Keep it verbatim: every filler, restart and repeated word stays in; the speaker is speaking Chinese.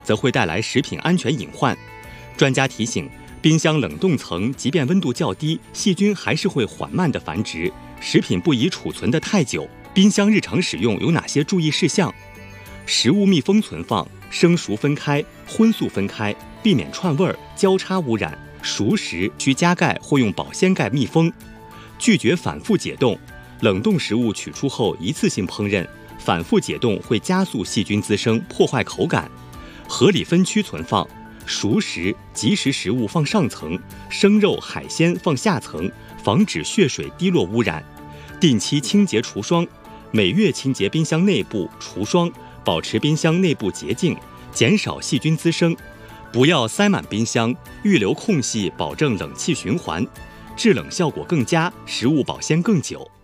则会带来食品安全隐患。专家提醒，冰箱冷冻层即便温度较低，细菌还是会缓慢地繁殖。食品不宜储存得太久。冰箱日常使用有哪些注意事项？食物密封存放，生熟分开，荤素分开，避免串味儿、交叉污染。熟食需加盖或用保鲜盖密封。拒绝反复解冻，冷冻食物取出后一次性烹饪，反复解冻会加速细菌滋生，破坏口感。合理分区存放，熟食、即食食物放上层，生肉、海鲜放下层，防止血水滴落污染。定期清洁除霜，每月清洁冰箱内部除霜，保持冰箱内部洁净，减少细菌滋生。不要塞满冰箱，预留空隙，保证冷气循环，制冷效果更佳，食物保鲜更久。